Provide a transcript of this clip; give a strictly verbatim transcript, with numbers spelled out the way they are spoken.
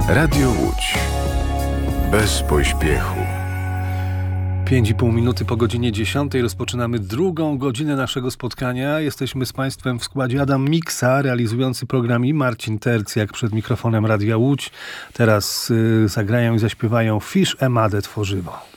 Radio Łódź. Bez pośpiechu. Pięć i pół minuty po godzinie dziesiątej rozpoczynamy drugą godzinę naszego spotkania. Jesteśmy z Państwem w składzie Adam Miksa, realizujący program, i Marcin Tercjak przed mikrofonem Radia Łódź. Teraz y, zagrają i zaśpiewają Fisz e Made Tworzywo.